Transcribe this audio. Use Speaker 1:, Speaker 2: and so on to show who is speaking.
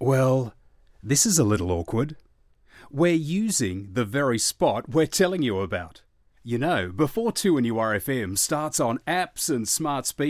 Speaker 1: Well, this is a little awkward. We're using the very spot we're telling you about. You know, before 2NURFM starts on apps and smart speakers,